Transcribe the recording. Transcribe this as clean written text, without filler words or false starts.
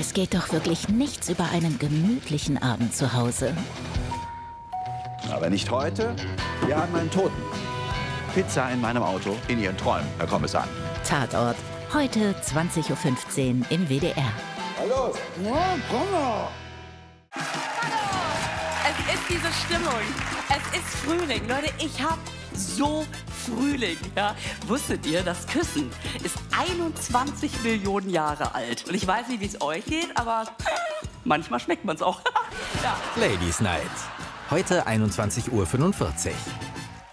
Es geht doch wirklich nichts über einen gemütlichen Abend zu Hause. Aber nicht heute. Wir haben einen Toten. Pizza in meinem Auto, in Ihren Träumen, Herr Kommissar. Tatort. Heute 20:15 Uhr im WDR. Hallo. Ja, komm doch. Es ist diese Stimmung. Es ist Frühling. Leute, ich hab so Frühling. Ja? Wusstet ihr, das Küssen ist 21 Millionen Jahre alt. Und ich weiß nicht, wie es euch geht, aber manchmal schmeckt man es auch. Ja. Ladies Night. Heute 21:45 Uhr.